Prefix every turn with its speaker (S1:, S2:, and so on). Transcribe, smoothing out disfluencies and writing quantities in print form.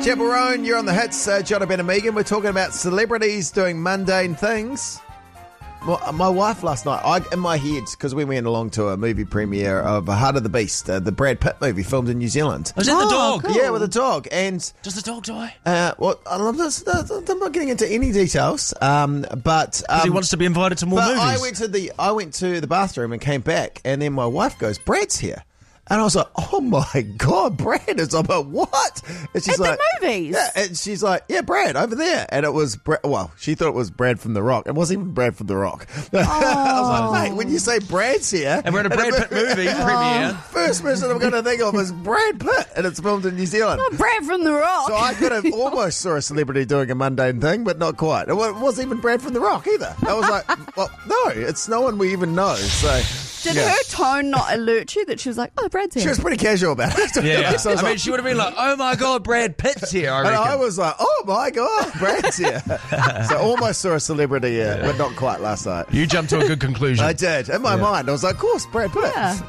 S1: Chapel Roan, you're on the hits. John Ben and Megan. We're talking about celebrities doing mundane things. Well, my wife last night, in my head, because we went along to a movie premiere of Heart of the Beast, the Brad Pitt movie filmed in New Zealand.
S2: Was that the dog?
S1: Cool. Yeah, with a dog. And
S2: does the dog die?
S1: Well, I'm not getting into any details, but
S2: he wants to be invited to more movies.
S1: I went to the bathroom and came back, and then my wife goes, "Brad's here." And I was like, oh my God, Brad. It's like, what? And she's
S3: At the movies?
S1: Yeah, and she's like, yeah, Brad, over there. And it was, she thought it was Brad from The Rock. It wasn't even Brad from The Rock. I was like, mate, when you say Brad's here.
S2: And we're at a Brad Pitt movie premiere.
S1: First person I'm going to think of is Brad Pitt. And it's filmed in New Zealand.
S3: Not Brad from The Rock.
S1: So I could have almost saw a celebrity doing a mundane thing, but not quite. It wasn't even Brad from The Rock either. I was like, well, no, it's no one we even know. So.
S3: Did her tone not alert you that she was like, oh, Brad's here?
S1: She was pretty casual about it.
S2: Yeah.
S1: So
S2: I mean, she would have been like, oh my God, Brad Pitt's here, I reckon.
S1: And I was like, oh my God, Brad's here. So almost saw a celebrity, but not quite last night.
S2: You jumped to a good conclusion.
S1: I did. In my mind, I was like, of course, Brad Pitt.
S3: Yeah.